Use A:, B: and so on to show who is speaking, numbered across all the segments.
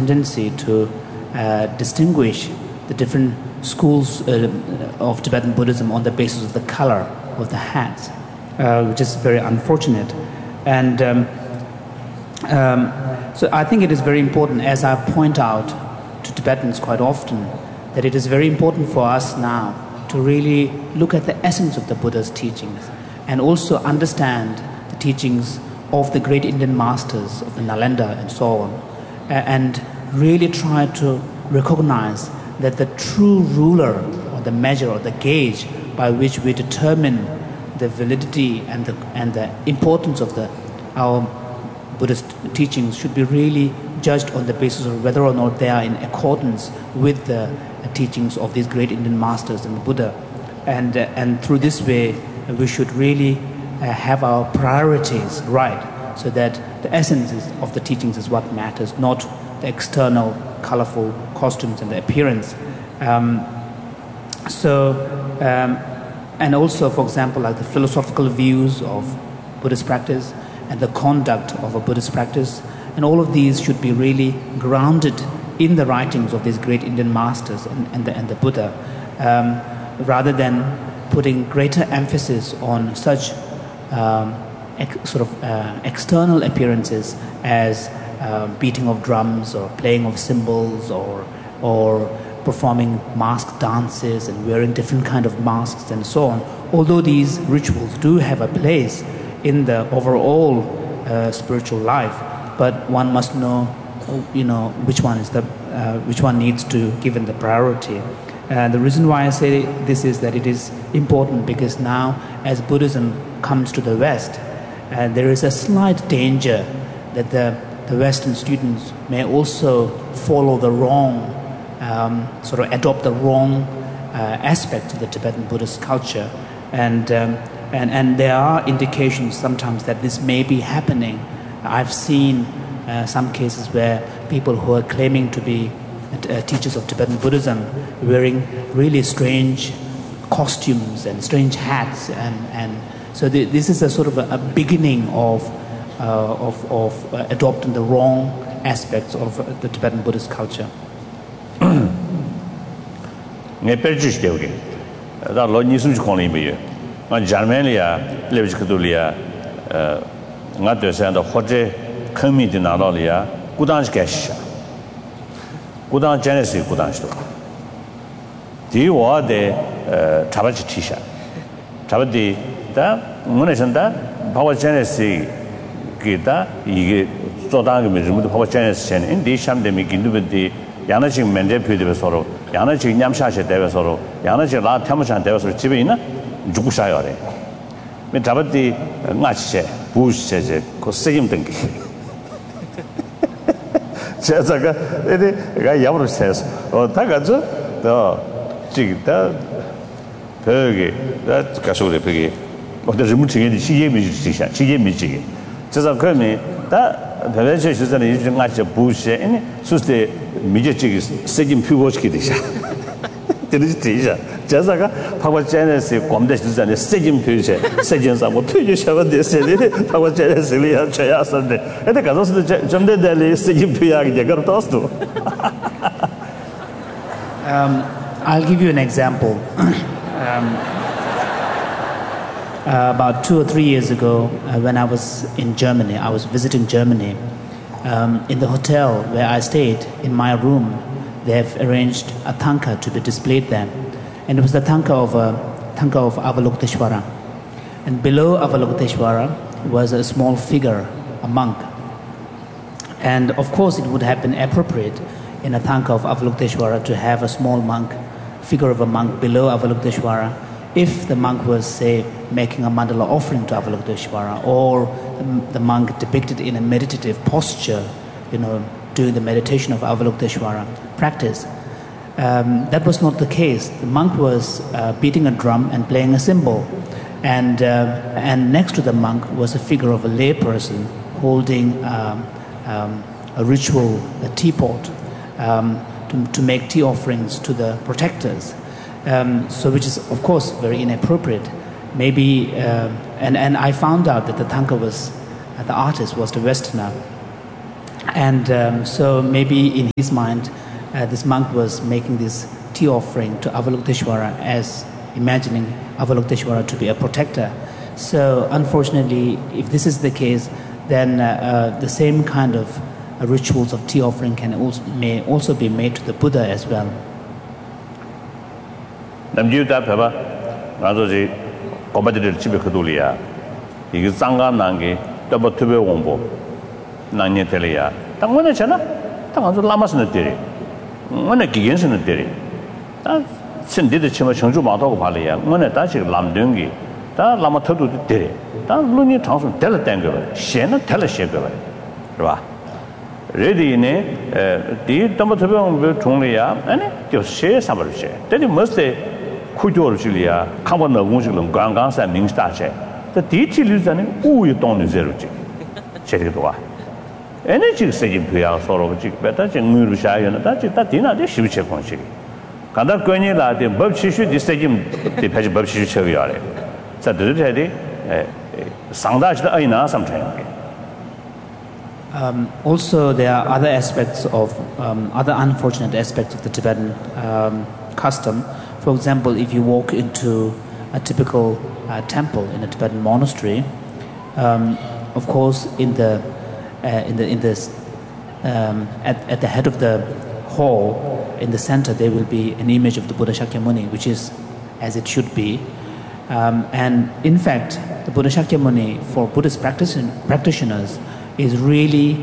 A: tendency to distinguish the different schools of Tibetan Buddhism on the basis of the color of the hats, which is very unfortunate. And so I think it is very important, as I point out to Tibetans quite often, that it is very important for us now to really look at the essence of the Buddha's teachings and also understand the teachings of the great Indian masters of the Nalanda and so on, and really try to recognize that the true ruler or the measure or the gauge by which we determine the validity and the importance of our Buddhist teachings should be really judged on the basis of whether or not they are in accordance with the teachings of these great Indian masters and the Buddha. And through this way, we should really have our priorities right, so that the essence of the teachings is what matters, not the external colorful costumes and the appearance. And also, for example, like the philosophical views of Buddhist practice and the conduct of a Buddhist practice, and all of these should be really grounded in the writings of these great Indian masters and the Buddha, rather than putting greater emphasis on such external appearances as beating of drums or playing of cymbals or performing mask dances and wearing different kind of masks and so on. Although these rituals do have a place in the overall spiritual life, but one must know, which one needs to given the priority. The reason why I say this is that it is important because now, as Buddhism comes to the West, there is a slight danger that the Western students may also follow the wrong, adopt the wrong aspect of the Tibetan Buddhist culture, and there are indications sometimes that this may be happening. I've seen some cases where people who are claiming to be teachers of Tibetan Buddhism wearing really strange costumes and strange hats, and so this is a sort of a beginning of adopting the wrong aspects of the Tibetan Buddhist culture.
B: Nge perjish deoge, da lo nisum chikoni biye, nga Germania levish katulia, nga dosa da hoje kami di nalolia, gudanj kesha, gudanj genesi gudanj do. Di wa de tabachi tisha, tabadi da muneshanda bawa genesi kita 이게 조당이 미르무도 바보 전에선 인디 샴데미 긴두베디 야나직 멘데 표디베 서로 야나직 냠샤셰 대베 서로 야나직 라 탐샤 대베 서로 집에 있나 죽으셔야래 미 잡았디 나치셰 부시셰제 그 세임 등기 제자가 에데가 야브로 세스 다가죠 더 지기다 벽에 다 가서래 벽에 어디 좀 지게디 시예미지시샤 시예미지게 제가 그러면 다 대외적 시설에 이중 같이 부시에 이제 수스테 미제직이 세진 피고시게 되자. 되는지 되자. 제가 파고제네스 검대 시설에 세진 표시 세진사 뭐 표시하면 되세요. 파고제네스리야 쳐야선데. 근데 가서도 점대들이 세진 표시하게 되거든 또스도.
A: I'll give you an example. About 2 or 3 years ago, when I was in Germany, I was visiting Germany. In the hotel where I stayed, in my room, they have arranged a tanka to be displayed there. And it was the tanka of Avalokiteshvara. And below Avalokiteshvara was a small figure, a monk. And of course, it would have been appropriate in a tanka of Avalokiteshvara to have a small monk, figure of a monk below Avalokiteshvara, if the monk was, say, making a mandala offering to Avalokiteshvara, or the monk depicted in a meditative posture, doing the meditation of Avalokiteshvara practice. That was not the case. The monk was beating a drum and playing a cymbal, and next to the monk was a figure of a lay person holding a ritual, a teapot, to make tea offerings to the protectors. So which is, of course, very inappropriate. Maybe, and I found out that the tanka the artist was the Westerner. And so maybe in his mind, this monk was making this tea offering to Avalokiteshvara as imagining Avalokiteshvara to be a protector. So unfortunately, if this is the case, then the same kind of rituals of tea offering may also be made to the Buddha as well.
B: Ready ne the Tomato Tonglia and you share some of share. Then you must say Kujo Julia, Kamana Wunjulum, Gangas and Mingstache. The teacher is an you don't use zero. Check it out. Energy saying to our sort of chick better than Murusha and that dinner, they should check on chick. Kanda Gwenila, the Bubshishu, the stadium, the Page Bubshishu. So the lady Sandaj the Aina sometime.
A: Also, there are other aspects of other unfortunate aspects of the Tibetan custom. For example, if you walk into a typical temple in a Tibetan monastery, of course, at the head of the hall, in the center, there will be an image of the Buddha Shakyamuni, which is as it should be. And in fact, the Buddha Shakyamuni for Buddhist practitioners is really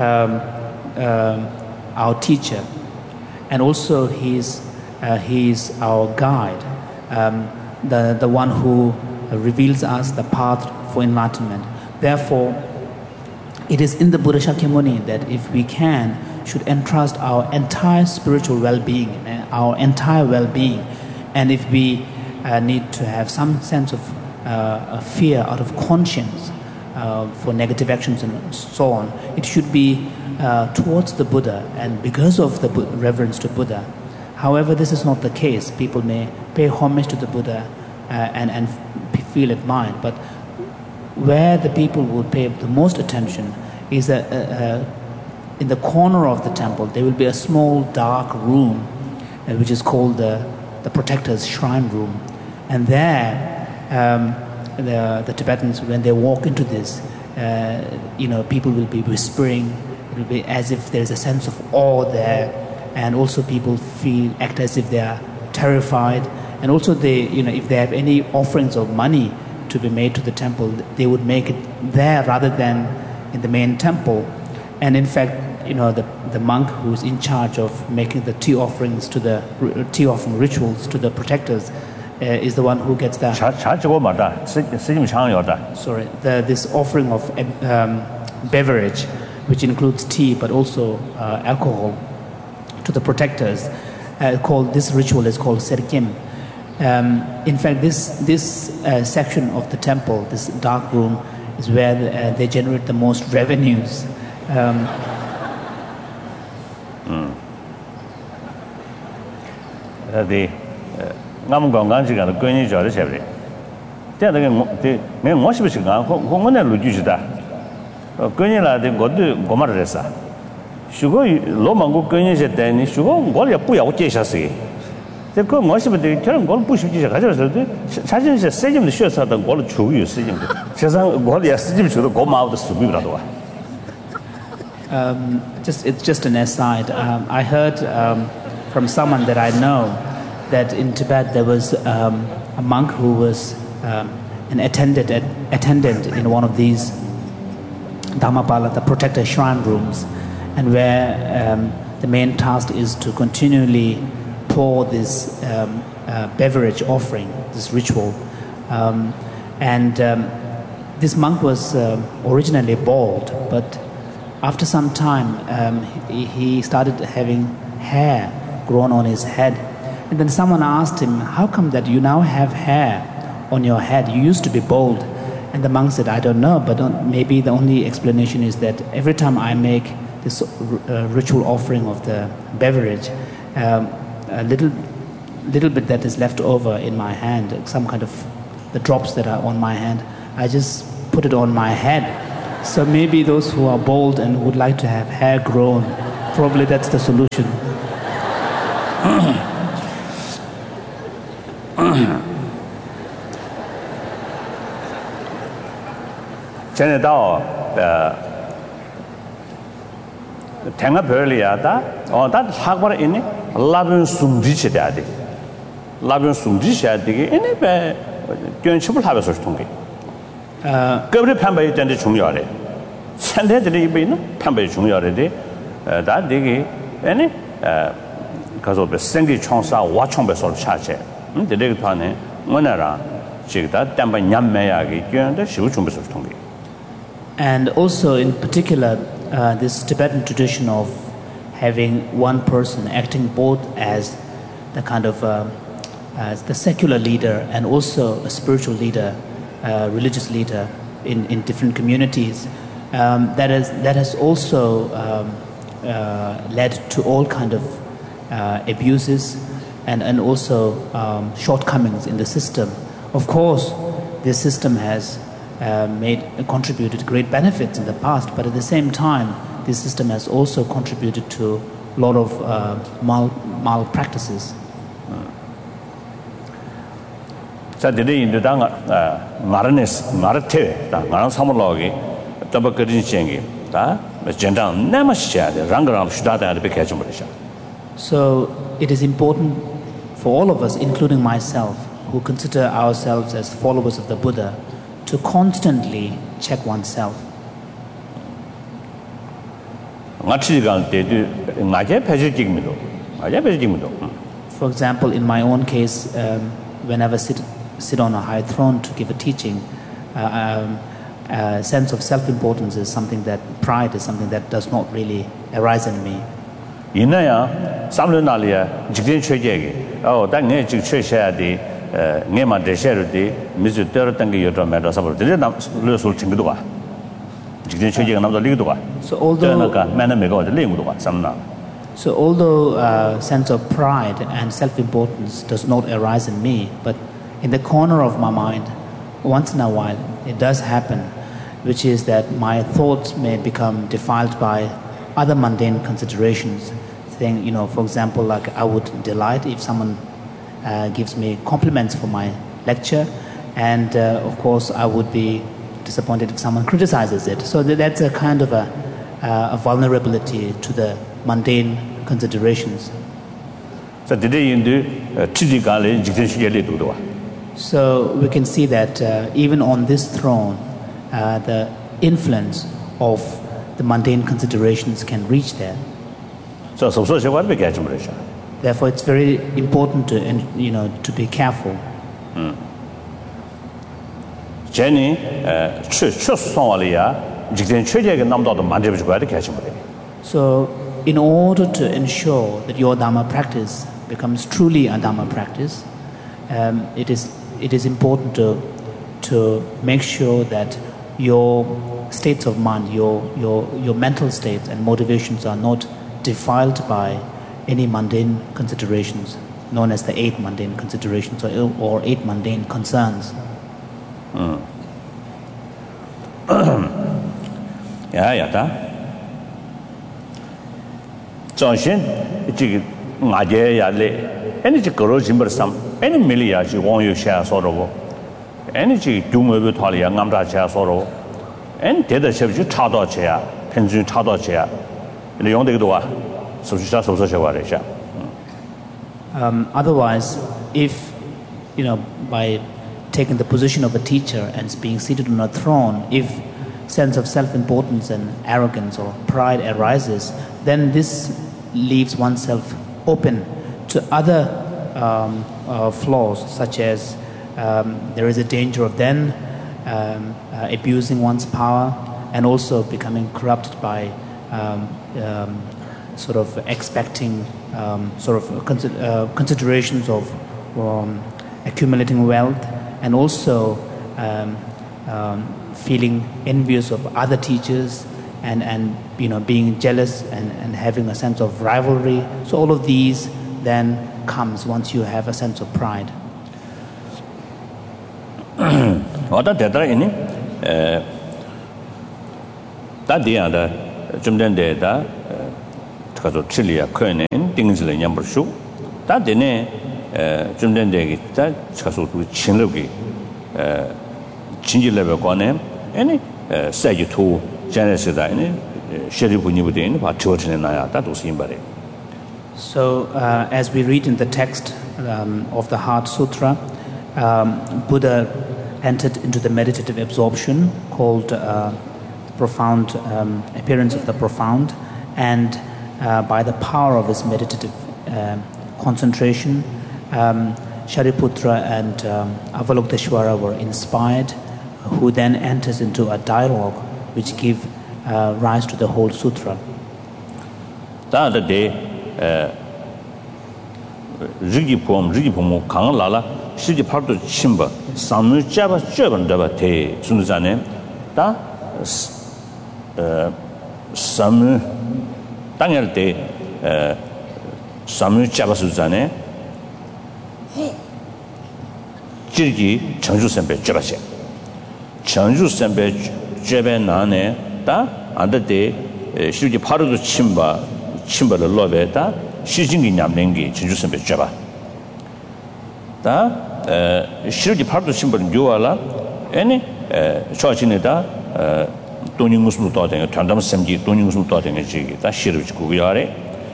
A: our teacher, and also he's our guide, the one who reveals us the path for enlightenment. Therefore, it is in the Buddha Shakyamuni that if we should entrust our entire spiritual well-being, our entire well-being, and if we need to have some sense of fear out of conscience for negative actions and so on, it should be towards the Buddha and because of the reverence to Buddha. However, this is not the case. People may pay homage to the Buddha and feel admired, but where the people would pay the most attention is in the corner of the temple there will be a small dark room which is called the protector's shrine room, and there the Tibetans, when they walk into this, people will be whispering. It will be as if there's a sense of awe there, and also people act as if they are terrified. And also if they have any offerings of money to be made to the temple, they would make it there rather than in the main temple. And in fact, the monk who's in charge of making the tea offering rituals to the protectors is the one who gets this offering of beverage, which includes tea but also alcohol, to the protectors. This ritual is called Serkim. In fact, this section of the temple, this dark room, is where they generate the most revenues.
B: I'm going to go to the George. Then the most of the Lujuda. Gunilla, they go to Gomaresa. Sugar, Lomango Gunis at Danny, Sugar, Golia Puya, Jessy. They go most of the term Gold Bush, Sergeant is saying the shirts of the Gold Chew, you see him. Says Golia Sim should go out the Subira.
A: It's just an aside. I heard from someone that I know that in Tibet there was a monk who was an attendant in one of these Dhammapala, the protector shrine rooms, and where the main task is to continually pour this beverage offering, this ritual. This monk was originally bald, but after some time he started having hair grown on his head. And then someone asked him, how come that you now have hair on your head? You used to be bald. And the monk said, I don't know, but maybe the only explanation is that every time I make this ritual offering of the beverage, a little bit that is left over in my hand, some kind of the drops that are on my hand, I just put it on my head. So maybe those who are bald and would like to have hair grown, probably that's the solution.
B: Tenga Perliata, or that Hagbar in it, Labun Sumdichadi. Labun Sumdichadi, any bear, doing Chipul have a sort of tongue. Go to Pamba and the Chungyari. Send it to the Pamba Chungyari, that diggy, any, because of the Sengi Chonsa, watch on the sort of charge. The day pane, Monera, Chigda, Tamba Yamayagi, the Shuchum sort of tongue.
A: And also, in particular, this Tibetan tradition of having one person acting both as the kind of as the secular leader and also a spiritual leader, religious leader in different communities, that has also led to all kind of abuses and also shortcomings in the system. Of course, this system has contributed great benefits in the past, but at the same time, this system has also contributed to a lot of malpractices.
B: So today in the Danga, Maranes, Marate, Maran Samologi, Tabakarin Chengi, Gendan, Namasha, the Rangaram Shudata and the Pikachu.
A: So it is important for all of us, including myself, who consider ourselves as followers of the Buddha, to constantly check oneself.
B: For
A: example, in my own case, whenever I sit on a high throne to give a teaching, a sense of self-importance is something that, pride is something that does not really arise in me.
B: Nema de Sherry, Miss Terratangi Yotomato Sabo, the Lusul Chingdua.
A: So although sense of pride and self-importance does not arise in me, but in the corner of my mind, once in a while, it does happen, which is that my thoughts may become defiled by other mundane considerations. Saying, for example, like I would delight if someone gives me compliments for my lecture, and of course I would be disappointed if someone criticizes it. So that's a kind of a vulnerability to the mundane considerations.
B: So today in the
A: so we can see that even on this throne, the influence of the mundane considerations can reach there.
B: So
A: therefore, it's very important to be careful.
B: Jenny,
A: so, in order to ensure that your Dharma practice becomes truly a Dharma practice, it is important to make sure that your states of mind, your mental states and motivations are not defiled by any mundane considerations, known as the 8 mundane considerations or 8 mundane concerns. Otherwise, if by taking the position of a teacher and being seated on a throne, if sense of self-importance and arrogance or pride arises, then this leaves oneself open to other flaws, such as there is a danger of then abusing one's power and also becoming corrupted by sort of expecting considerations of accumulating wealth, and also feeling envious of other teachers and being jealous and having a sense of rivalry. So all of these then comes once you have a sense of pride.
B: 다 디야다 좀 된데다 가서 칠리야 커네 띵즈를 냠버슈 다 되네 좀 된데 다 가서 친력이 진지 레벨 관에 아니 세지 투 제네시다 아니 셰리부니부데는 바트워트네 나야 다 도스임바레.
A: So, as we read in the text of the Heart Sutra, Buddha entered into the meditative absorption called profound appearance of the profound, and by the power of his meditative concentration, Shariputra and Avalokiteshvara were inspired, who then enters into a dialogue which give rise to the whole sutra.
B: That day. Rigi Pom, Kang Lala, Shiji Parto Chimba, Samu Java German Dava Te, Sunzane, Da Samu Daniel Te, Samu Java Suzane, Jirgi, Changju Sempe Jabase, Changju Sempe Jabe Nane, Da, under day, Shiji Parto Chimba. Chimba Lobeta, Shijingi Namlengi, Chinjusen Java. Da, Shirdi Parto Chimba Juala, any Chochineta, Doningus Mutoting, Tandam Semji, Doningus Mutoting, that Shirich Guviare,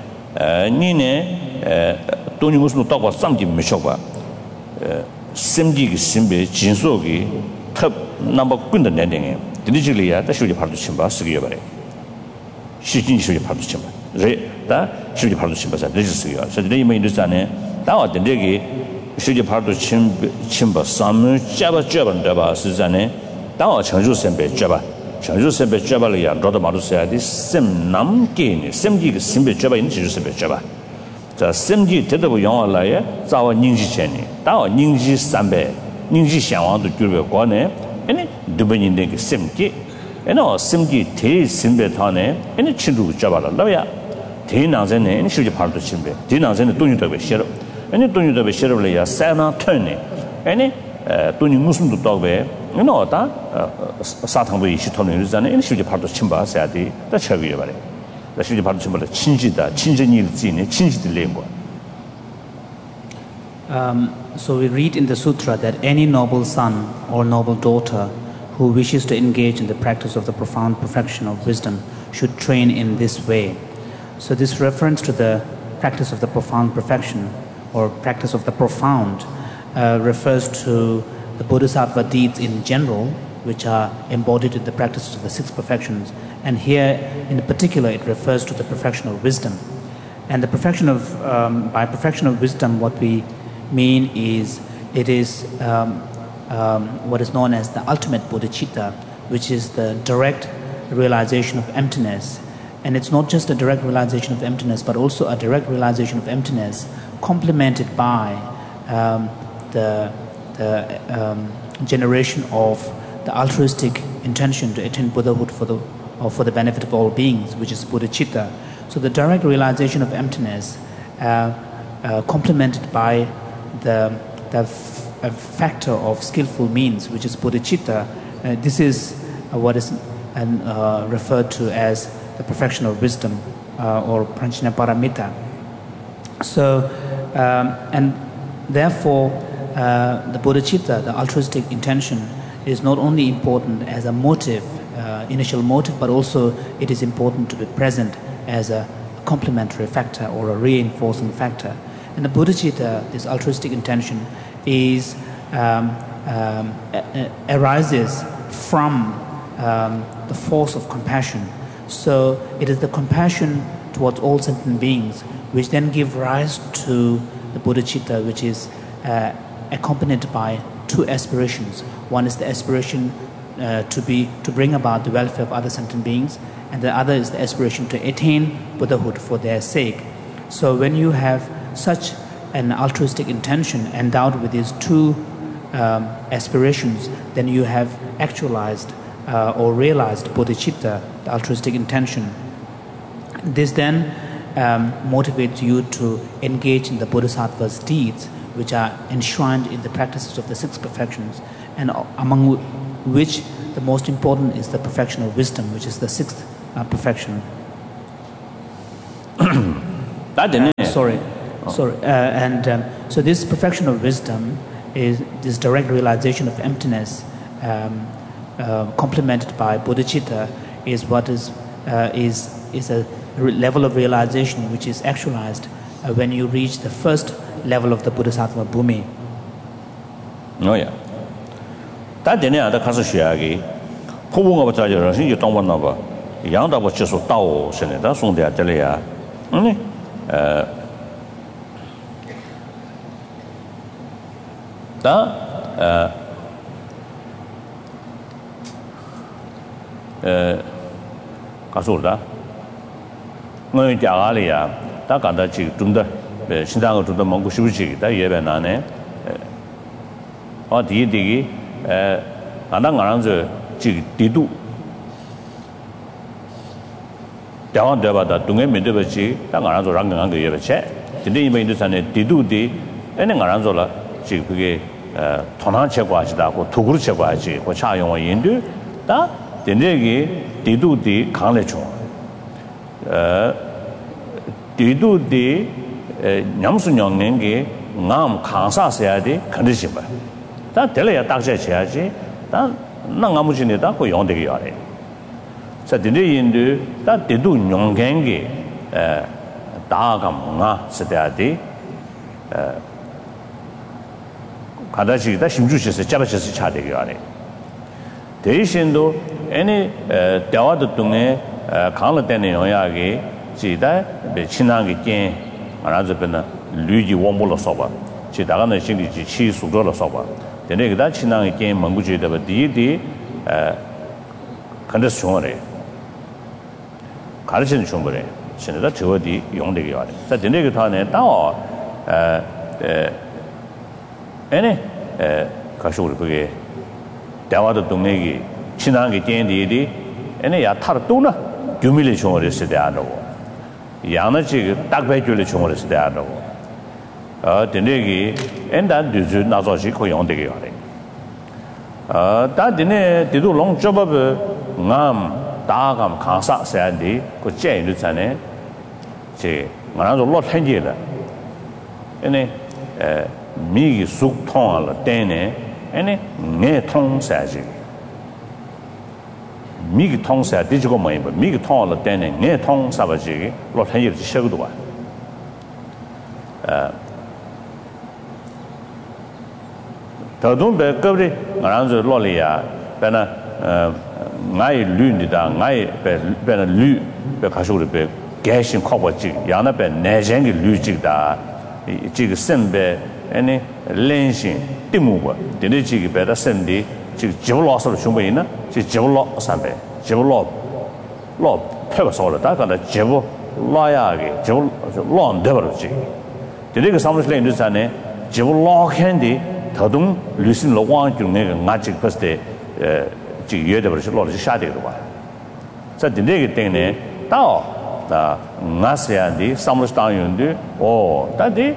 B: Nine, Doningus Mutova, Samji Mishoba, Semji Simbe, Jinsogi, Top number Kundan ending, digitally at the Shirdi Parto Chimba, Sigivare. Shijin Shirdi Parto Chimba. 다 실제 파도 침바자 레지스요. 그래서 이 메인도잖아요. 다와 된데기 실제 파도 침바 삼무 잡아 잡은데바 스잖아요. 다와 청주 선배 잡아. 청주 선배 잡아려야 로도 마루스야디 심 남게니 심지가 심배 잡아 있는 지주 선배 잡아. 자 심지 대대부 영화라에 자와 닝지 전이 다와 닝지 삼배 닝지 상황도 줄여 관에 아니 두번인데 심지 에너 심지 대 심배 타네 아니 친구 잡아라 라야 대나전에 실제 파도 침배 대나전에 돈이 더 베셔 아니 돈이 더 베셔려야 사나 턴네 아니 돈이 무슨 도 더베 너다 사탕도 이시 턴네 그러잖아요 실제 파도 침바 사야지 다 쳐비려 버려 실제 파도 침바를 친지다 친전이 지네 친지들래 뭐
A: So we read in the sutra that any noble son or noble daughter who wishes to engage in the practice of the profound perfection of wisdom should train in this way. So this reference to the practice of the profound perfection or practice of the profound refers to the bodhisattva deeds in general, which are embodied in the practices of the six perfections. And here in particular it refers to the perfection of wisdom. And the perfection of, by perfection of wisdom, what we mean is it is what is known as the ultimate bodhicitta, which is the direct realization of emptiness. And it's not just a direct realization of emptiness, but also a direct realization of emptiness complemented by the generation of the altruistic intention to attain Buddhahood for the benefit of all beings, which is bodhicitta. So the direct realization of emptiness complemented by the factor of skillful means, which is bodhicitta, this is what is referred to as the perfection of wisdom or pranchana paramita. So, and therefore, the bodhicitta, the altruistic intention, is not only important as a motive, initial motive, but also it is important to be present as a complementary factor or a reinforcing factor. And the bodhicitta, this altruistic intention, is arises from the force of compassion. So it is the compassion towards all sentient beings which then give rise to the bodhicitta, which is accompanied by two aspirations. One is the aspiration to bring about the welfare of other sentient beings, and the other is the aspiration to attain Buddhahood for their sake. So when you have such an altruistic intention endowed with these two aspirations, then you have actualized or realized bodhicitta, the altruistic intention. This then motivates you to engage in the bodhisattva's deeds, which are enshrined in the practices of the six perfections, and among which the most important is the perfection of wisdom, which is the sixth perfection. So this perfection of wisdom is this direct realization of emptiness, complemented by bodhicitta, is what is a level of realization which is actualized when you reach the first level of the Bodhisattva Bhumi.
B: Oh yeah. That didn't have the Kasashiyagi. Who won't have a you don't want to young double just of Tao, Senator, soon there, Delia. Only Kasulda. No, Jagalia, Takanda Chick, Tunda, Shindango to the Mongosuchi, that Yebenane, or Digi, Ananganza Chick Didu. Down there, but Dunga Medici, Tangaranzo Rangang Yevache, the name in the Sun, Didu di, and Aranzola, Chick, Tonan Chekwachi, Tuguru Chekwachi, or Chayon Indu, that the Negi Didu di Kanlecho. Didu di Nyamsun Yongi, Nam Kansa Seadi, condition. That Delia Taxa Chiachi, that Nangamuchini Dako Yondegi. So the Indu, that they do Yongangi, Dagam, Sadiadi, Kadachi, that Shimjush, Jabachas Chadi. They Shindo, any Dawadatunge, Kanlatani Oyagi, Chida, the Chinangi King, Arazapena, Luigi Wombola Soba, Chidagana Shingi, Chi Sudola Soba. The next that Chinangi King, Manguchi, the deity, Condestionary. 가르치는 중거래. 신에다 저어디 용되게 와래. 자, 되게 타네 따오 에네 가시고 그게 대화도 동네기 친한게 땡디디 에네 야 타르 또나 규밀의 중거래 시대 안 하고 양나지 딱배줄의 중거래 시대 안 하고 되게 엔단 뒤주 나서시 그 용되게 와래. 다 되네 뒤도 롱접업 남 다감 강사 세안디 그 제일 전에 제 말하는 로 현지라 에네 미기 속 통할 때네 에네 내 통사지 미기 통사 뒤지고 뭐 미기 통할 때네 내 통사버지 로 현지를 시작도 봐 더도 배급이 말하는 로리야 배나 나이 류니다 나이 배나 류 배가시고 배 개신 커버지 야나 배 내생이 류지다 이게 선배 아니 렌신 띠무고 되는지 배다 선디 지금 집로서 준비이나 지 집로 선배 집로 로 패버서로 다가다 집로 라야게 집로 론 되버지 되게 사무실에 있는 자네 집로 캔디 더동 류신 로왕 중에 나직 퍼스데 지금 예대버시 로를 샤되도 봐. 자, 근데 때문에 다 나세안디 사무스타윤디 다디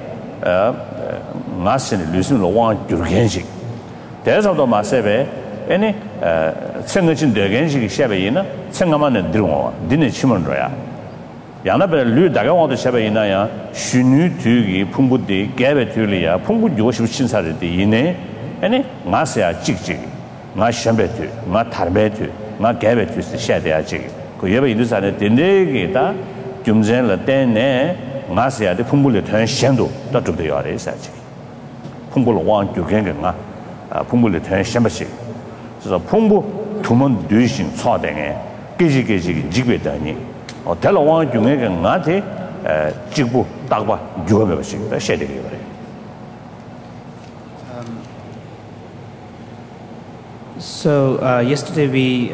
B: 나세는 류신 로왕 줄겐식 대서도 마세베 아니 생각진 되겐식이 샤베이나 생각만은 들어 니네 치면로야 야나베 류 다가와도 샤베이나야 슈뉴 뒤기 풍부디 개베 뒤리야 풍부 50신사르디 이네 아니 나세야 찍찍 나 샴베트, 나 타르베트, 나 개베트 시야돼야지. 그 예배 인도산에 된내기다 좀전을 때네 나세야데 풍불의 전 현도 더 좀돼야 돼야지. 풍불로 왕 교견가 풍불의 전 샴베시. 그래서 풍부 두문 뉘신 차등에 계지계지 지괴다니. 델로 왕 중에 나한테 직부 딱봐 교배시 더 시야되게 그래.
A: So yesterday we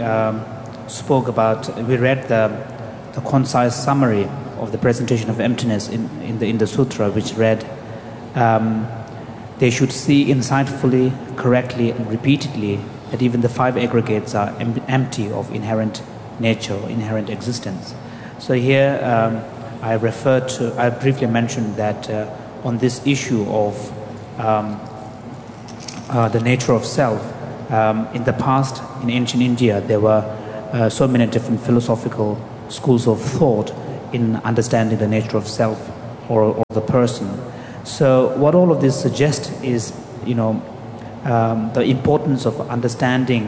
A: we read the concise summary of the presentation of emptiness in the sutra, which read, they should see insightfully, correctly, and repeatedly that even the five aggregates are empty of inherent nature, inherent existence. So here I briefly mentioned that on this issue of the nature of self, in the past, in ancient India, there were so many different philosophical schools of thought in understanding the nature of self or the person. So what all of this suggests is, the importance of understanding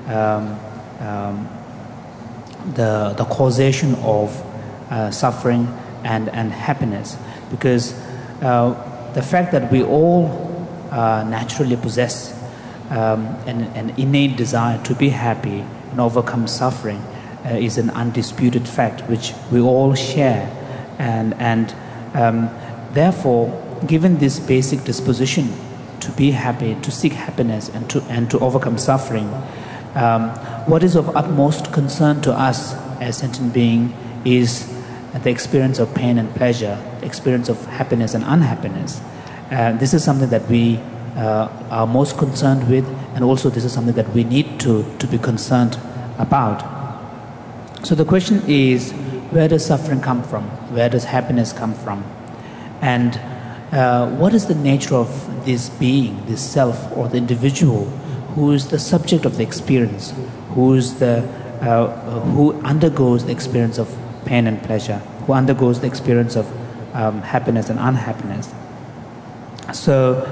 A: the causation of suffering and happiness, because the fact that we all naturally possess an innate desire to be happy and overcome suffering is an undisputed fact which we all share, and therefore, given this basic disposition to be happy, to seek happiness, and to overcome suffering, what is of utmost concern to us as sentient being is the experience of pain and pleasure, the experience of happiness and unhappiness. This is something that we are most concerned with, and also this is something that we need to be concerned about. So the question is, where does suffering come from? Where does happiness come from? And what is the nature of this being, this self, or the individual who is the subject of the experience, who undergoes the experience of pain and pleasure, who undergoes the experience of happiness and unhappiness? So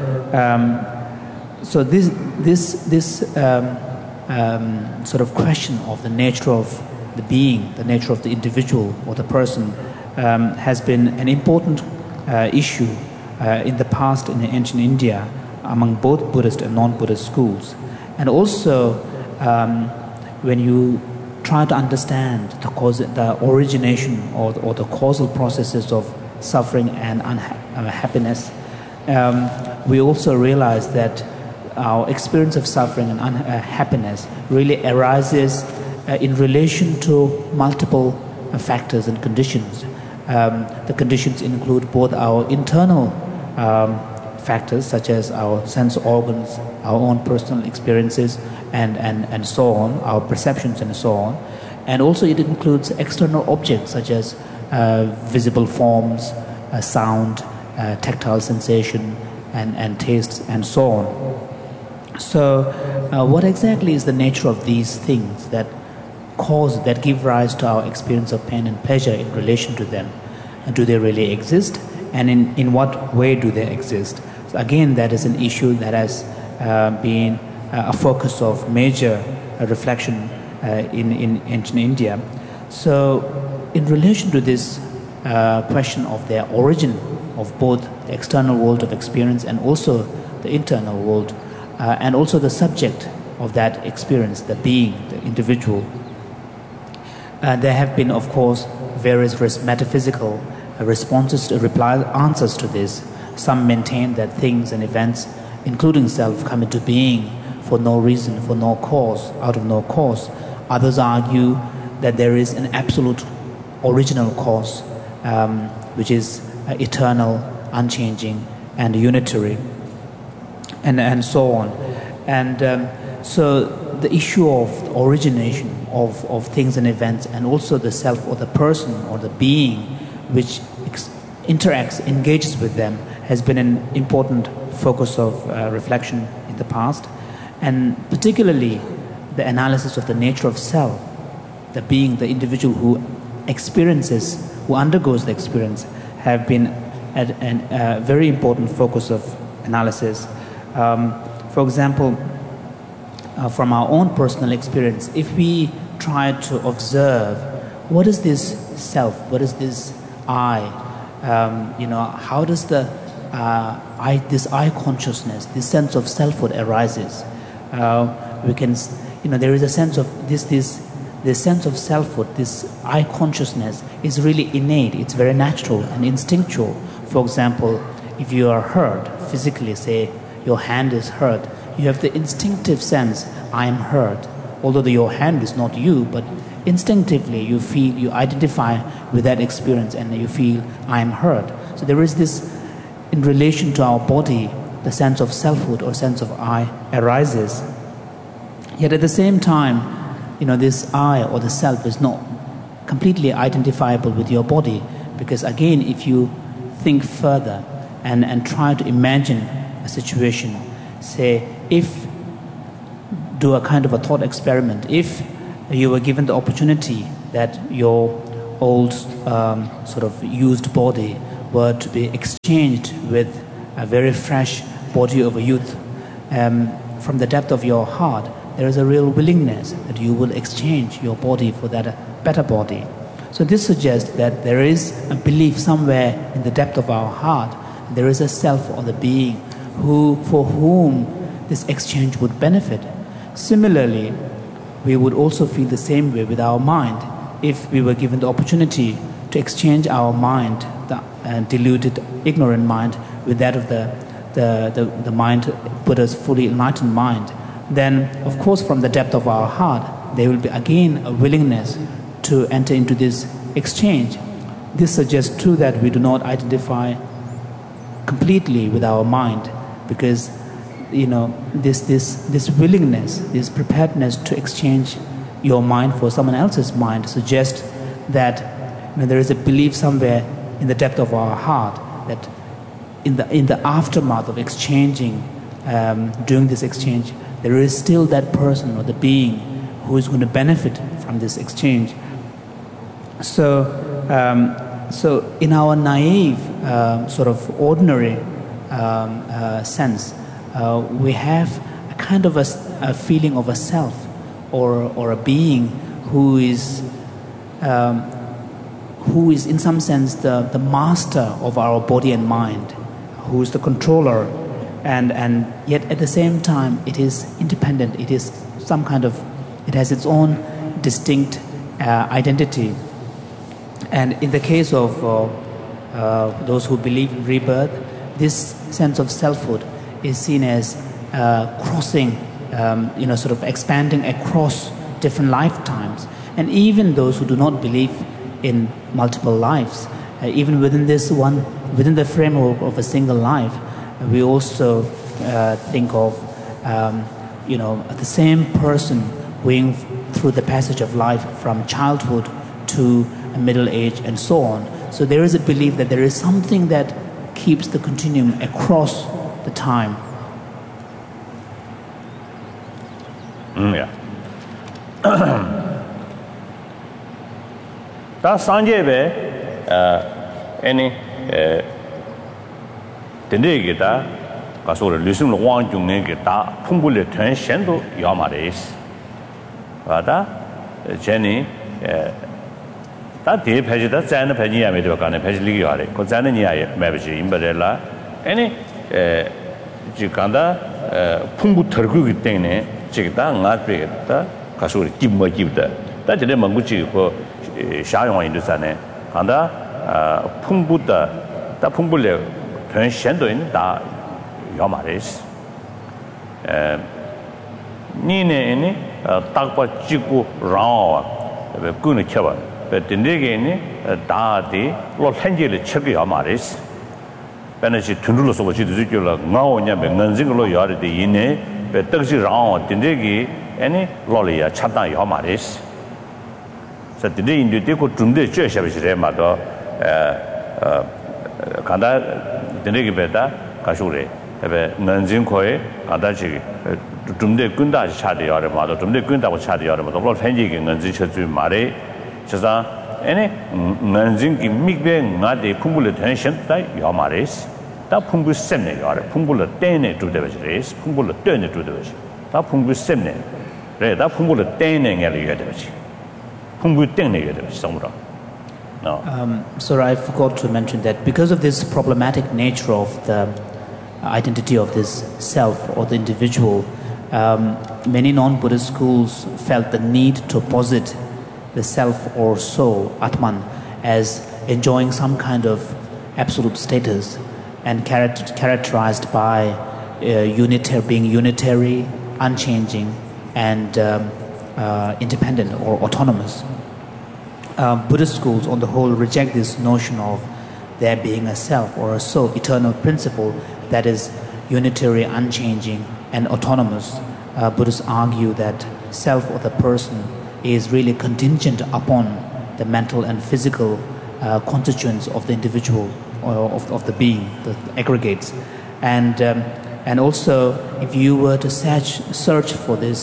A: this sort of question of the nature of the being, the nature of the individual or the person, has been an important issue in the past in ancient India among both Buddhist and non-Buddhist schools. And also, when you try to understand the origination or the causal processes of suffering and unhappiness, we also realize that our experience of suffering and unhappiness really arises in relation to multiple factors and conditions. The conditions include both our internal factors, such as our sense organs, our own personal experiences, and so on, our perceptions and so on. And also it includes external objects such as visible forms, sound, tactile sensation, and taste, and so on. So what exactly is the nature of these things that give rise to our experience of pain and pleasure in relation to them? And do they really exist? And in what way do they exist? So again, that is an issue that has been a focus of major reflection in ancient India. So in relation to this question of their origin of both the external world of experience and also the internal world, and also the subject of that experience, the being, the individual, there have been, of course, various metaphysical answers to this. Some maintain that things and events, including self, come into being for no reason, for no cause, out of no cause. Others argue that there is an absolute original cause, which is eternal, unchanging, and unitary, and so on. And so the issue of origination of things and events, and also the self or the person or the being which engages with them, has been an important focus of reflection in the past. And particularly the analysis of the nature of self, the being, the individual who undergoes the experience, have been a very important focus of analysis. For example, from our own personal experience, if we try to observe what is this self, what is this I, how does this I consciousness, this sense of selfhood arises? We can, there is a sense of this sense of selfhood, this I consciousness is really innate. It's very natural and instinctual. For example, if you are hurt physically, say your hand is hurt, you have the instinctive sense, I am hurt. Although your hand is not you, but instinctively you feel, you identify with that experience and you feel, I am hurt. So there is this, in relation to our body, the sense of selfhood or sense of I arises. Yet at the same time, this I or the self is not completely identifiable with your body, because again, if you think further and try to imagine a situation, say if do a kind of a thought experiment. If you were given the opportunity that your old sort of used body were to be exchanged with a very fresh body of a youth, from the depth of your heart, there is a real willingness that you will exchange your body for that better body. So this suggests that there is a belief somewhere in the depth of our heart. There is a self or the being for whom this exchange would benefit. Similarly, we would also feel the same way with our mind if we were given the opportunity to exchange our mind, the deluded, ignorant mind, with that of the mind, Buddha's fully enlightened mind. Then, of course, from the depth of our heart, there will be again a willingness to enter into this exchange. This suggests too that we do not identify completely with our mind, because this willingness, this preparedness to exchange your mind for someone else's mind suggests that there is a belief somewhere in the depth of our heart that in the aftermath of exchanging, doing this exchange, there is still that person or the being who is going to benefit from this exchange. So in our naive, sort of ordinary sense, we have a kind of a feeling of a self or a being who is in some sense the master of our body and mind, who is the controller, and yet at the same time it is independent. It is it has its own distinct identity. And in the case of those who believe in rebirth, this sense of selfhood is seen as crossing, sort of expanding across different lifetimes. And even those who do not believe in multiple lives, even within the framework of a single life, we also think of, the same person going through the passage of life from childhood to middle age and so on. So there is a belief that there is something that keeps the continuum across the time.
B: Yeah. Da sanje be any dende ge da ga so le lusim lo wang jung ne ge da phung bu le twen shen do ya ma de wa da jenny 다 대패지다 자는 패지야 메도 간에 패지리기 하래 그 자는 이야에 매버지 임버렐라 아니 지간다 풍부 털고기 때문에 지금다 나트겠다 가서리 김뭐 집다 다들 먹고지 그 샤용한 인도산에 간다 풍부다 다 풍부래 전 현도 있는 다 요마레스 니네니 딱바 찍고 라와 왜 꾸는 켜봐 근데게니 다디 로 현재를 척이야 말이스 베네시 tundulo서 뭐지도 줄라 나오냐 맹는징로 야르데 이네 베 떡지 라오 근데기 아니 로리야 차다야 말이스 자 근데 인도데 고 준데 쩨샤비시레 마도 간다 근데기 베다 가쇼레 베 능징코에 가다지 준데 군다 차디야레 마도 준데 군다고 차디야레 마도 로 현재기 능징 쳐주 말에 저자 에네 난징기 미베 나데 풍불의 텐션다 야마레스 다 풍불 셈네 야레 풍불의 떼네 두데베스 풍불의 떼네 두데베스 다 풍불 셈네 레다 풍불의 떼네 야레 야데베스 풍불 떼네 야데베스 성무라
A: So I forgot to mention that because of this problematic nature of the identity of this self or the individual, many non-Buddhist schools felt the need to posit the self or soul, Atman, as enjoying some kind of absolute status and characterized by being unitary, unchanging, and independent or autonomous. Buddhist schools on the whole reject this notion of there being a self or a soul, eternal principle that is unitary, unchanging, and autonomous. Buddhists argue that self or the person is really contingent upon the mental and physical constituents of the individual or of the being, the aggregates. And also, if you were to search for this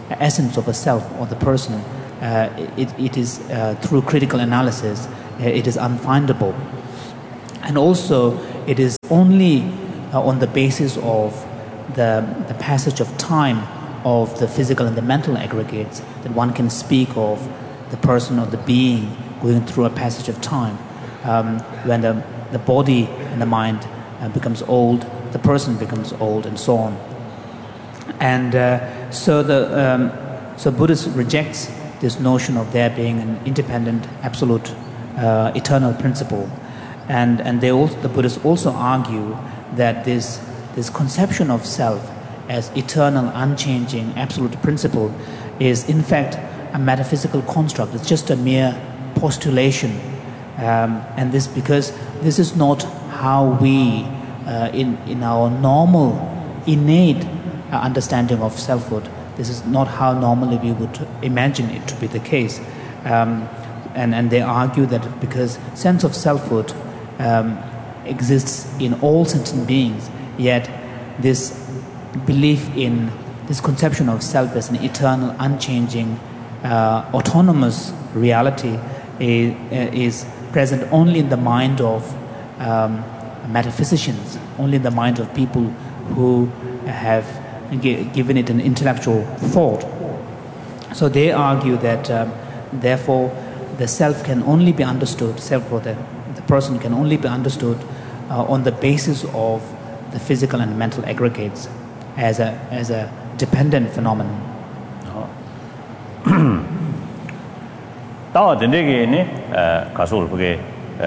A: essence of a self or the person, it is through critical analysis, it is unfindable. And also, it is only on the basis of the passage of time of the physical and the mental aggregates that one can speak of the person or the being going through a passage of time. When the body and the mind becomes old, the person becomes old, and so on. And so Buddhist rejects this notion of there being an independent, absolute, eternal principle. And the Buddhists also argue that this conception of self as eternal, unchanging, absolute principle is in fact a metaphysical construct. It's just a mere postulation. And this because this is not how we, in our normal, innate understanding of selfhood, this is not how normally we would imagine it to be the case. And they argue that because sense of selfhood exists in all sentient beings, yet this belief in this conception of self as an eternal, unchanging, autonomous reality is present only in the mind of metaphysicians, only in the mind of people who have given it an intellectual thought. So they argue that therefore the self can only be understood, self or the person can only be understood on the basis of the physical and mental aggregates as a dependent phenomenon.
B: Tao dendege ne kasul buge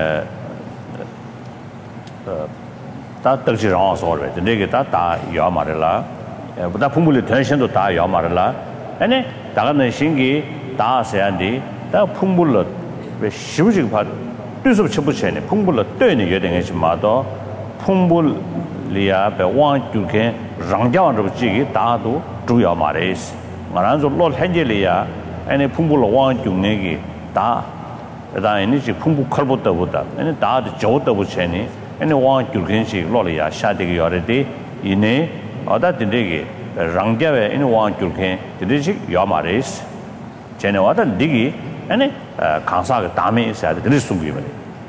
B: ta takji rang so re dendege ta ya marela buda phumule tension do ta ya marela ane daga ne shingi ta se andi ta phumul be shibuji ba düsub chibu chene phumul de ne ye de nge ma do phumul liya be wang ju ke rang ja ro ji gi ta do zhu ya ma re ngaran zo lo henje liya ane phumul wang ju ne gi 다 그다음에 이제 풍부 칼보다보다 아니 다도 저것도 붙이니 아니 왕 줄근식 로리야 샤되게 여래디 이네 어다 된데게 랑자에 이 왕 줄근 된데식 요마레스 제네와다 니기 아니 강사가 다음에 있어야 돼 그럴 수 있는.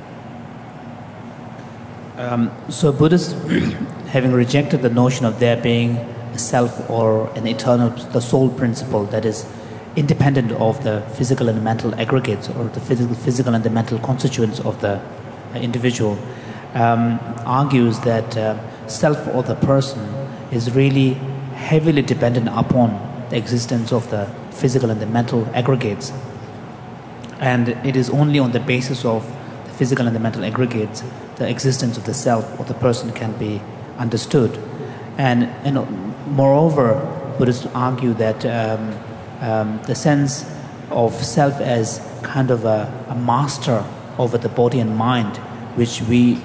A: So Buddhists, having rejected the notion of there being a self or an eternal, the soul principle that is independent of the physical and mental aggregates or the physical and the mental constituents of the individual, argues that self or the person is really heavily dependent upon the existence of the physical and the mental aggregates. And it is only on the basis of the physical and the mental aggregates the existence of the self or the person can be understood. And moreover, Buddhists argue that the sense of self as kind of a master over the body and mind, which we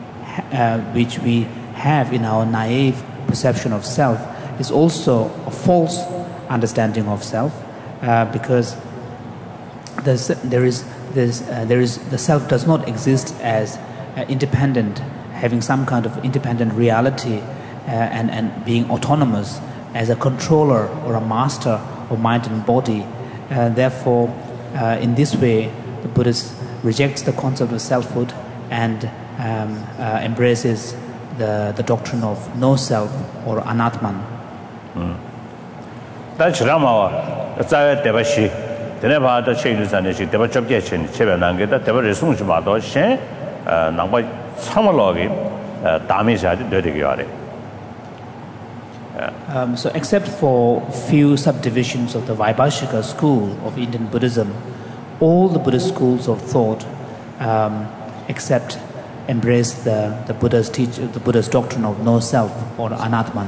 A: have in our naive perception of self, is also a false understanding of self, because the self does not exist as independent, having some kind of independent reality and being autonomous as a controller or a master of mind and body. Therefore, in this way, the Buddhist rejects the concept of selfhood and embraces the doctrine of no self or anatman.
B: That's Rama. That's a devashi. The never the changes and she never chopped yet. Chevan and get that never resumes Mato Shen, Namba Samalogi, Damisha, Dirty.
A: So except for few subdivisions of the Vaibhashika school of Indian Buddhism, all the Buddhist schools of thought except embrace the Buddha's doctrine of no self or anatman.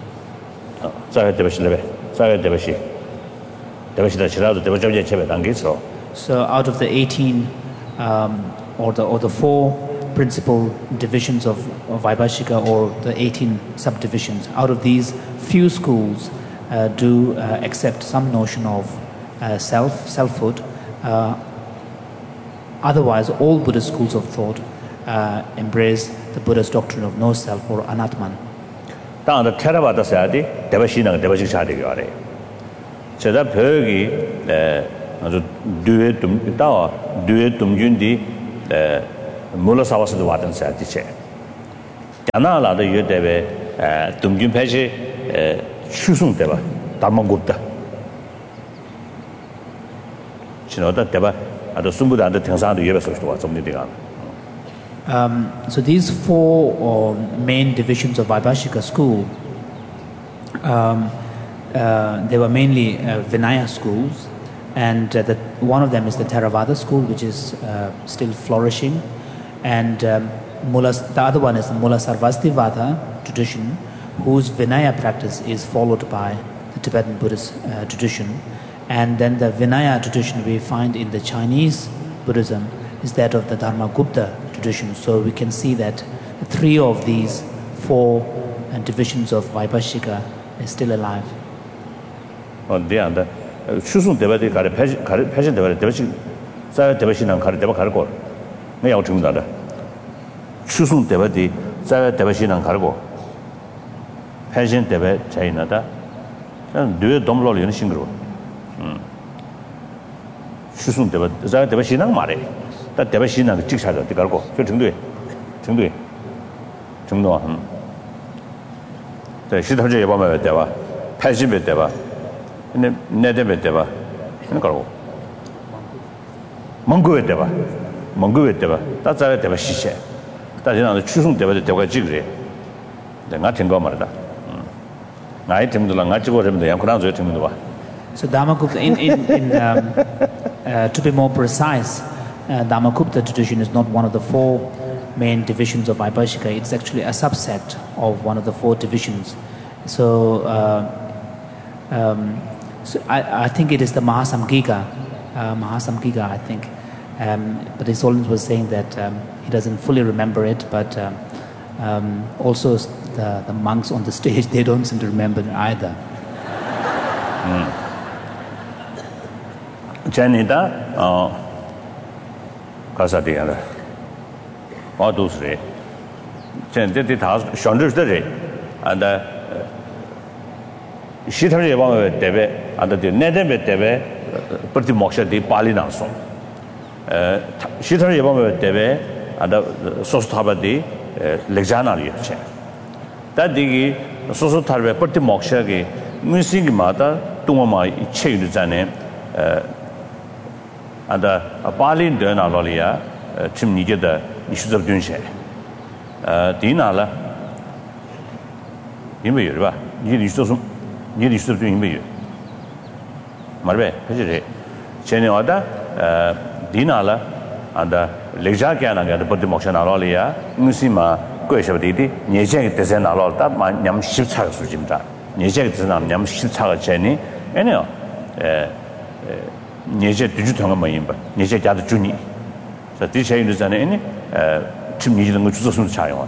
A: So out of the 18 or the 4 principal divisions of Vaibhashika or the 18 subdivisions, out of these few schools do accept some notion of selfhood. Otherwise, all Buddhist schools of thought embrace the Buddha's doctrine of no self or anatman.
B: 제가 벽이 아주 뒤에 dum준디 몰라사와서도 왔던 사지체 야나라도 유대베 dum준 패시 추송대바 담만곱다 지나다 대바 아주 숨부다한테 등산도 예배서도 와 좀니가
A: So these four main divisions of Vaibhashika school, they were mainly Vinaya schools, and one of them is the Theravada school, which is still flourishing, and the other one is the Mula Sarvastivada tradition, whose Vinaya practice is followed by the Tibetan Buddhist tradition, and then the Vinaya tradition we find in the Chinese Buddhism is that of the Dharmagupta tradition. So we can see that three of these four divisions of Vaibhashika is still alive.
B: 추순 대바디 가르 패션 대바디 대바시 자 대바시는 가르 대바 가르고 내가 정답다 추순 대바디 자 대바시는 가르고 패션 대바 차이나다 난 뇌 dom로리는 싱그러 추순 대바 자 대바시는 말해 다 대바시는 직사도 가르고 저 정도에 정도 네 시도제 예방에 대바 패션에 대바 근데 내대배 대봐 그러고 몽고에 대봐 따자에 대봐 시세 따지나도 추송 대봐도 대가 지그래 내가 된거 말이다 나이 팀들랑 같이 보려면 양코랑 저 팀도 봐
A: So Dharmagupta to be more precise, Dharmagupta tradition is not one of the four main divisions of Vaibhashika. It's actually a subset of one of the four divisions. So I think it is the Mahasamgika, I think. But His Holiness was saying that he doesn't fully remember it, but also the monks on the stage, they don't seem to remember it either.
B: Janita, Kasadiana, all those three. Janita has shoulders the ray, and Shitari about Debe, and the Nedebe Debe, pretty moksha di Pali Naso. Shitari about Debe, and the Sostabadi, Lexana Yache. That digi, Sosotarbe, pretty moksha, missing mata, Tumama, Che Zane, and a Pali Dena Lolia, Tim Nigeda, issues of Dunshe. Dinala, Imba, you used to. You used to do in Marbe, Chenioda, Dinala, and Lejakiana, the Podemotion Alolia, Musima, Goeshaviti, Nijek Tezen Alota, my Yam Shipsag Sujimta, Nijek Tezen Yam Shipsag Jenny, anyhow, Nijek Digital Mayimba, Nijek Yad Juni. So this is an any to me, the child.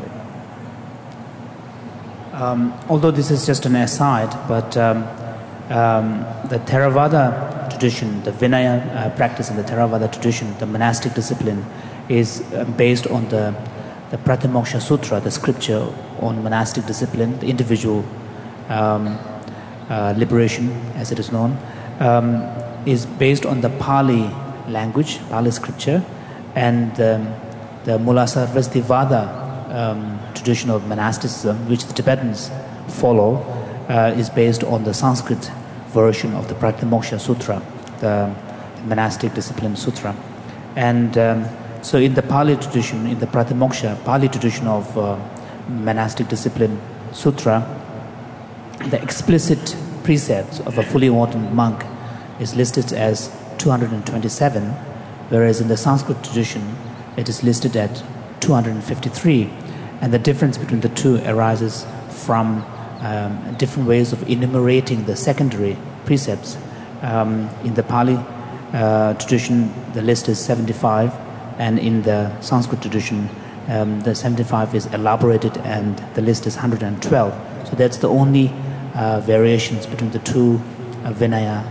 A: Although this is just an aside, but the Theravada tradition, the Vinaya practice in the Theravada tradition, the monastic discipline, is based on the Pratimoksha Sutra, the scripture on monastic discipline, the individual liberation, as it is known, is based on the Pali language, Pali scripture, and the Mula Sarvastivada tradition of monasticism, which the Tibetans follow, is based on the Sanskrit version of the Pratimoksha Sutra, the monastic discipline sutra. And so in the Pali tradition, in the Pratimoksha Pali tradition of monastic discipline sutra, the explicit precepts of a fully ordained monk is listed as 227, whereas in the Sanskrit tradition it is listed at 253. And the difference between the two arises from different ways of enumerating the secondary precepts. In the Pali tradition, the list is 75, and in the Sanskrit tradition, the 75 is elaborated and the list is 112. So that's the only variations between the two Vinaya.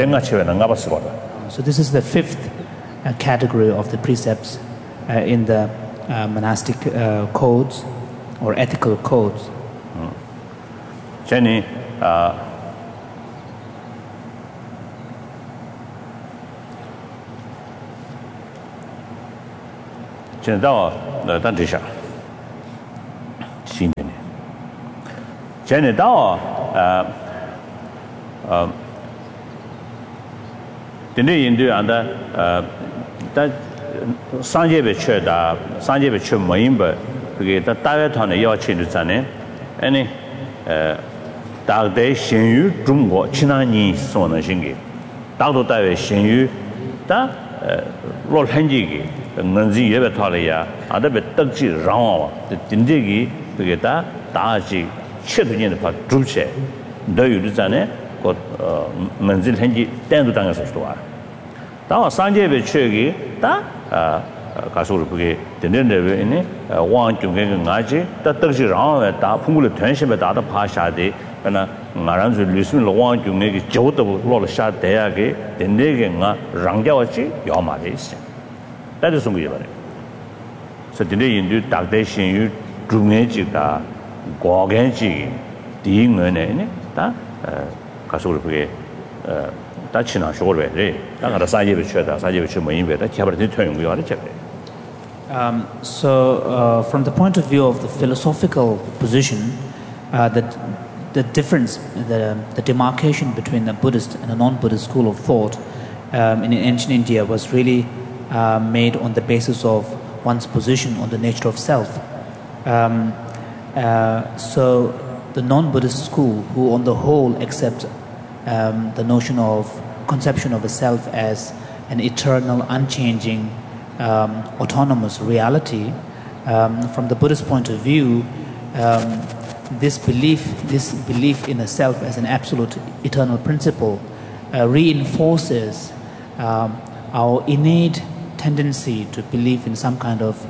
A: So this is the fifth category of the precepts in the monastic codes or ethical codes.
B: 现在到当这下新年现在到den yin du and da sanje be che da sanje be che moyin be ge da da we tan de yao qin de zan ne ani da de xin yu zhong guo qina ni so ne xin ge da do da we xin yu da lo len ji ge ngen ji ye be ta le ya a de be de ji rang wa de din de ge ge da ji che de ni de pa zhu che de yu de zan ne मंजिल हैं जी तेंदु तंग सस्तो आ ता सांजे बे छेगी ता 가수를 그게 된는데 왜네 왕 중에 가지 다 뜻이 라에 다 풍불의 전심에 다다 파샤데 그러나 나란주 리스는 왕 중에 저도 로를 샤 대야게 된내게 가 랑자와지 요마데 있어 다들 숨이 봐요 그래서 된내 인도 딱대 신유 중에지다 고겐지 디응은에 다 가수를 그게 다 지나 쇼를 해. 나가다 사제비 쳐다 사제비 쳐 모임에다 개발된 토용이 와를 쳐.
A: So from the point of view of the philosophical position, that the difference, the demarcation between the Buddhist and a non-Buddhist school of thought in ancient India was really made on the basis of one's position on the nature of self. So the non-Buddhist school, who on the whole accept the notion of conception of a self as an eternal, unchanging, autonomous reality, from the Buddhist point of view, this belief in a self as an absolute eternal principle reinforces our innate tendency to believe in some kind of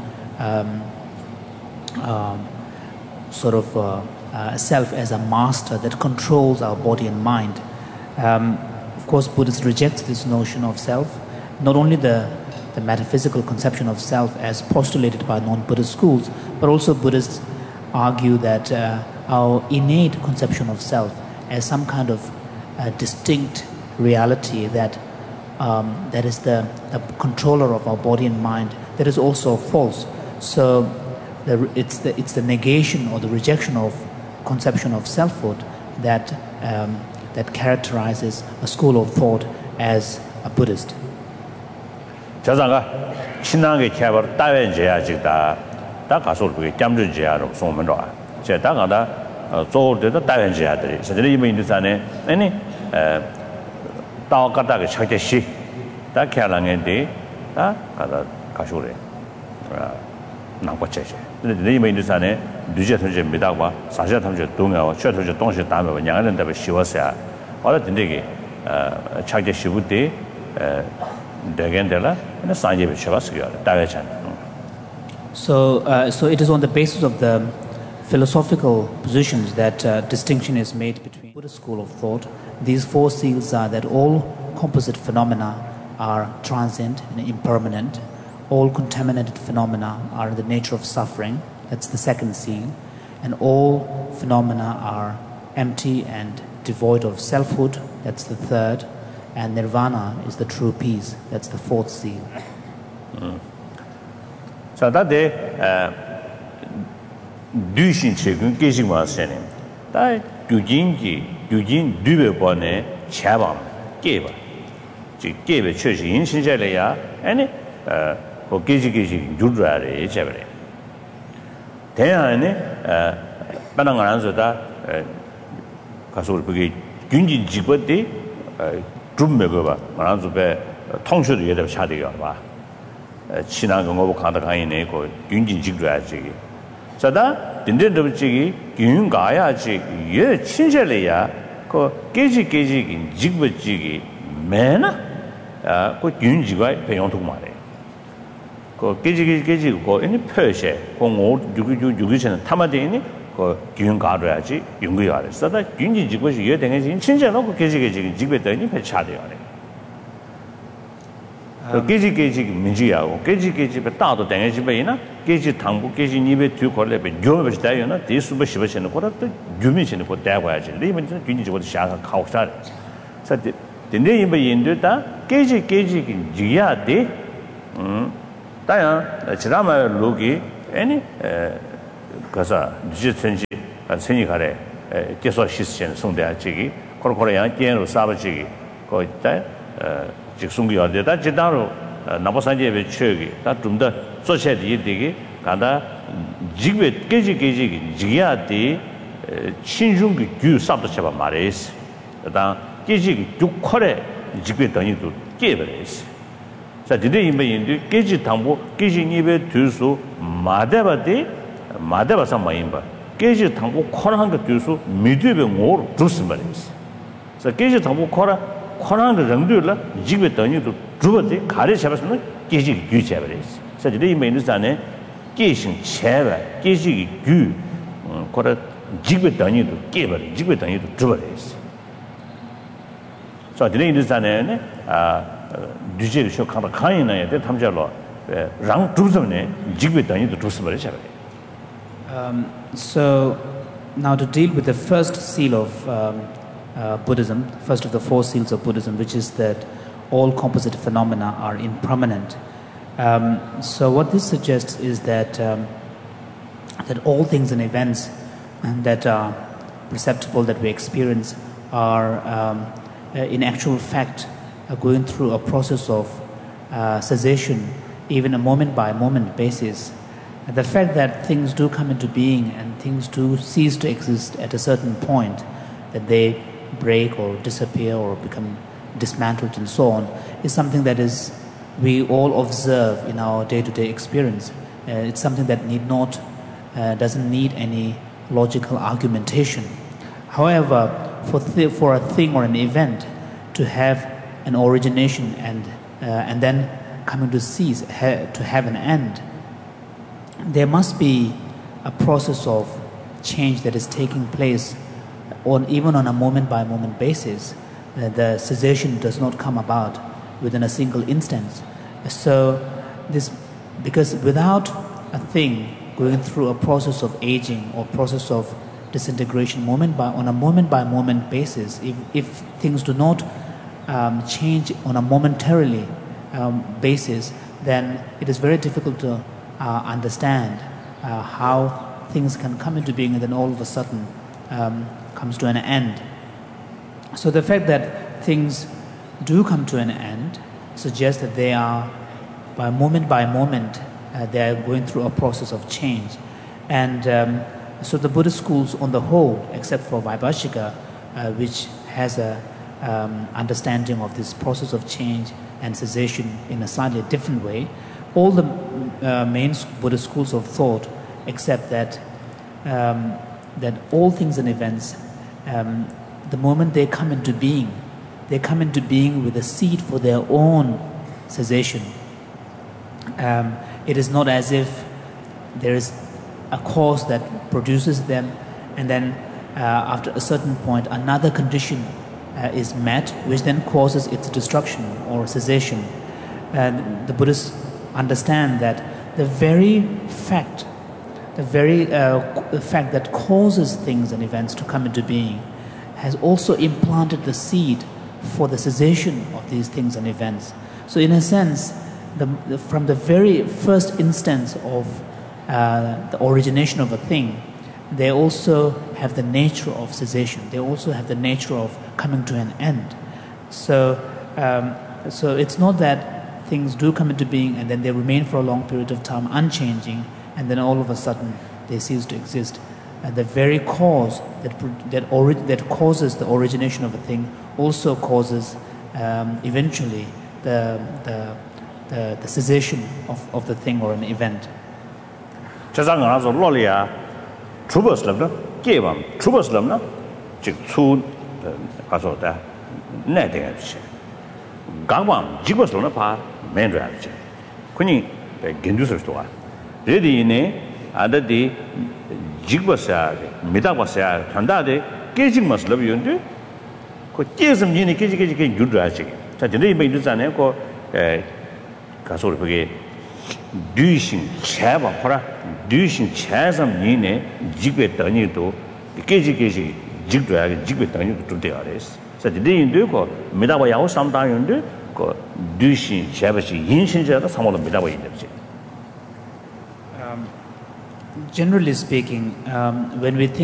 A: self as a master that controls our body and mind. Of course, Buddhists reject this notion of self, not only the metaphysical conception of self as postulated by non-Buddhist schools, but also Buddhists argue that our innate conception of self as some kind of distinct reality that is the controller of our body and mind, that is also false. So it's the negation or the rejection of conception of selfhood that characterizes a school of thought as a Buddhist.
B: 자상가 신앙의 개발 따윈제야지다. 다 가서 그게 잠주제야로 소문도. 제 다가다 조르도 따윈제야들이. 사실 이미 인도산에 아니 다가다가 찾듯이 다 개랑인데 다 가다 가쇼래. 나고체제. 근데 이미 인도산에 뉴제 통제입니다. 봐. 사실 통제 동야와 최 통제 동시 담에 양은 데에 쉬었어야. 어라 된대게 찾듯이 부터
A: So it is on the basis of the philosophical positions that distinction is made between Buddhist school of thought. These four seals are that all composite phenomena are transient and impermanent. All contaminated phenomena are the nature of suffering. That's the second seal. And all phenomena are empty and devoid of selfhood. That's the third. And nirvana is the true peace. That's the fourth seal.
B: So that day, duishin chegun gesing wa sene. Da dujin dube bone chabam geba. Ji gebe cheshi yin shinjale ya ani ko geji jurra re chabare. Then ani banangaran so da 가서 그게 균진 직원들 좀 먹어봐. 말아서 배 통수도 예대 차대요 봐. 친한 거 가다 가이네 그 균진 직줘야지. 자다 딘딘더지기 균 가야지. 예 친절해야 그 깨지 직버지기 매나 그 균지가 배용도 말해. 그 깨지 그 이니 표시 공오 6주는 타마되니 그 균 가려야지 연구해야 돼. 서다 균진 직것이 이해 되는지 진짜 놓고 깨지게 직배더니 배차돼요. 그 깨지 민지야고 깨지 다도 되는지 배이나 깨지 당부 깨지 입에 뒤 걸레배 요배시 다요나 대수버 시버시는 거라 또 유민시는 거 대고야지. 이번 균진 직것도 샤가 가오사. 서 근데 이번 인도다 깨지 지야 돼. 다양 지나마 로기 아니 가서 디지털 생이 가래 계속 시스템 송대하지기 코로코로양 게임으로 사버지기 거기 때 직송기 어디다 지다로 나보산제에 취하기 다 좀더 소셜이 되게 가다 지금 깨지기 지야디 신중기 규 sab도 잡아 말해스 다 깨지기 죽코레 지금等于도 깨버렸어 자 디데 임베인데 깨지 당보 깨지 입에 두수 마대바서 마임바 깨지 당보 코라한 거 두수 미드베 오 주스 말했어 자 깨지 당보 코라한 거 정도라 지금 等于도 주버데 가래 잡았으면 깨지 규 잡아버렸어 자 디데 임베인데 안에 깨신 제발 깨지 규 코라 지금 等于도 깨버려 지금 等于도 주버렸어 자 디데 임베인데 안에 뒤제를 쇼카다 칸이나야 돼 탐자로 랑 두점네 지금 단위도 두스버려 잡아요.
A: So now to deal with the first seal of Buddhism, first of the four seals of Buddhism, which is that all composite phenomena are impermanent. So what this suggests is that that all things and events that are perceptible, that we experience, are in actual fact going through a process of cessation, even a moment-by-moment basis. The fact that things do come into being and things do cease to exist at a certain point, that they break or disappear or become dismantled and so on, is something that we all observe in our day-to-day experience. It's something that doesn't need any logical argumentation. However, for a thing or an event to have an origination and then coming to cease, to have an end, there must be a process of change that is taking place even on a moment-by-moment basis. The cessation does not come about within a single instance. So because without a thing going through a process of aging or process of disintegration on a moment-by-moment basis, if things do not change on a momentarily basis, then it is very difficult to understand how things can come into being and then all of a sudden comes to an end. So the fact that things do come to an end suggests that they are, by moment, they are going through a process of change. And so the Buddhist schools on the whole, except for Vaibhashika, which has a understanding of this process of change and cessation in a slightly different way, all the main Buddhist schools of thought accept that all things and events, the moment they come into being with a seed for their own cessation. It is not as if there is a cause that produces them and then after a certain point another condition is met which then causes its destruction or cessation. And the Buddhists understand that the very fact that causes things and events to come into being has also implanted the seed for the cessation of these things and events. So in a sense, from the very first instance of the origination of a thing, they also have the nature of cessation. They also have the nature of coming to an end. So it's not that things do come into being and then they remain for a long period of time unchanging, and then all of a sudden they cease to exist. And the very cause that causes the origination of a thing also causes eventually the cessation of the thing or an event.
B: Truboslamna, Kevam, Truboslamna, Chitsu, Asoda, Netting, Gawam, Jigoslona Pa, Mendrach, Queen, the Gendusers to her. Ready in other day, Jigwasa, Midawasa, Tandade, Gaging must love you and do. Could give some unique good drashing. Such a day may do an echo, Castle. Duishin Chava Pora, Duishin Chasam Nine, Jigwet Danito, the Keji Jigdrag, Jigwet Danito to the artist. Such a day in Duko, Midaway, sometime in Duko, Duishin Chavashi, Yinshin, some of the Midaway.
A: Generally speaking, when we think